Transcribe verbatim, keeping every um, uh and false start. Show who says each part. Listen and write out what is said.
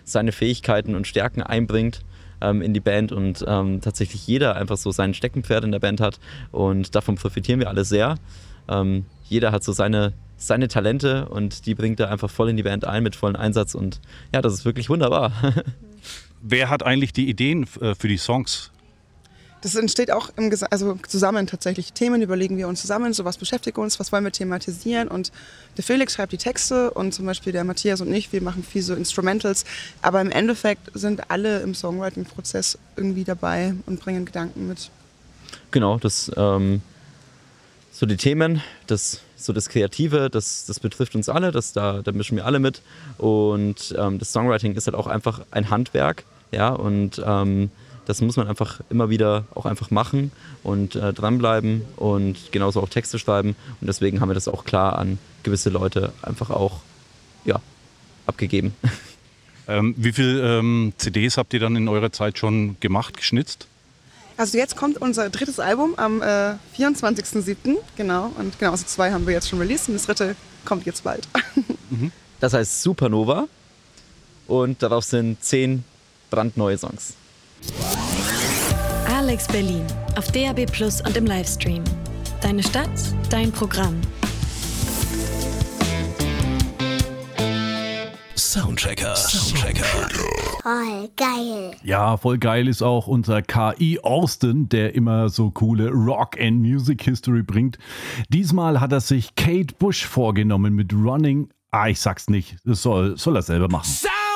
Speaker 1: seine Fähigkeiten und Stärken einbringt ähm, in die Band und ähm, tatsächlich jeder einfach so sein Steckenpferd in der Band hat und davon profitieren wir alle sehr. Ähm, jeder hat so seine, seine Talente und die bringt er einfach voll in die Band ein mit vollem Einsatz und ja, das ist wirklich wunderbar.
Speaker 2: Wer hat eigentlich die Ideen äh, für die Songs?
Speaker 3: Das entsteht auch im Gesa- also zusammen tatsächlich. Themen überlegen wir uns zusammen, so was beschäftigt uns, was wollen wir thematisieren. Und der Felix schreibt die Texte und zum Beispiel der Matthias und ich, wir machen viel so Instrumentals. Aber im Endeffekt sind alle im Songwriting-Prozess irgendwie dabei und bringen Gedanken mit.
Speaker 1: Genau, das ähm, so die Themen, das, so das Kreative, das, das betrifft uns alle, das, da, da mischen wir alle mit. Und ähm, das Songwriting ist halt auch einfach ein Handwerk, ja, und ähm, das muss man einfach immer wieder auch einfach machen und äh, dranbleiben und genauso auch Texte schreiben. Und deswegen haben wir das auch klar an gewisse Leute einfach auch ja, abgegeben.
Speaker 2: Ähm, wie viele ähm, C Ds habt ihr dann in eurer Zeit schon gemacht, geschnitzt?
Speaker 3: Also jetzt kommt unser drittes Album am äh, vierundzwanzigsten siebten Genau. Und genau, also zwei haben wir jetzt schon released und das dritte kommt jetzt bald.
Speaker 1: Mhm. Das heißt Supernova und darauf sind zehn brandneue Songs.
Speaker 4: Alex Berlin auf D A B Plus und im Livestream. Deine Stadt, dein Programm.
Speaker 5: Soundchecker. Soundchecker.
Speaker 6: Voll geil.
Speaker 7: Ja, voll geil ist auch unser K I Austin, der immer so coole Rock and Music History bringt. Diesmal hat er sich Kate Bush vorgenommen mit Running. Ah, ich sag's nicht. Das soll, soll er selber machen.